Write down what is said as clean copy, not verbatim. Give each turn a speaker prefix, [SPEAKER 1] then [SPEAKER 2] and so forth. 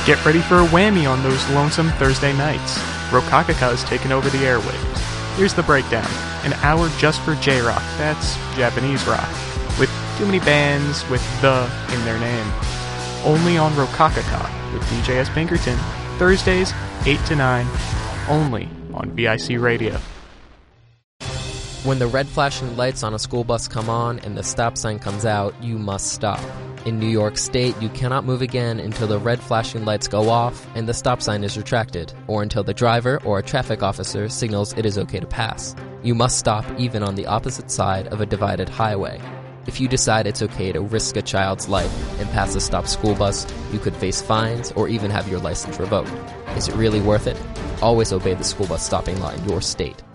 [SPEAKER 1] Get ready for a whammy on those lonesome Thursday nights. Rokakaka is taking over the airwaves. Here's the breakdown. An hour just for J-Rock, that's Japanese rock, with too many bands with the in their name. Only on Rokakaka with DJ S. Pinkerton, Thursdays, 8 to 9, only on VIC Radio.
[SPEAKER 2] When the red flashing lights on a school bus come on and the stop sign comes out, you must stop. In New York State, you cannot move again until the red flashing lights go off and the stop sign is retracted, or until the driver or a traffic officer signals it is okay to pass. You must stop even on the opposite side of a divided highway. If you decide it's okay to risk a child's life and pass a stopped school bus, you could face fines or even have your license revoked. Is it really worth it? Always obey the school bus stopping law in your state.